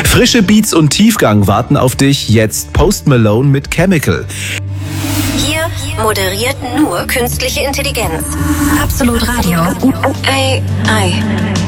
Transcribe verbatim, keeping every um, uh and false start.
Frische Beats und Tiefgang warten auf dich. Jetzt Post Malone mit Chemical. Hier moderiert nur künstliche Intelligenz. Absolut Radio. Ei, ei.